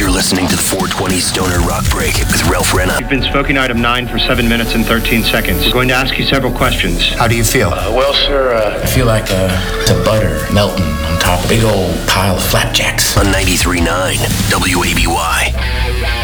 You're listening to the 420 Stoner Rock Break with Ralph Renna. You've been smoking item 9 for 7 minutes and 13 seconds. We're going to ask you several questions. How do you feel? Well, sir, I feel like the butter melting on top of a big old pile of flapjacks. On 93.9 WABY.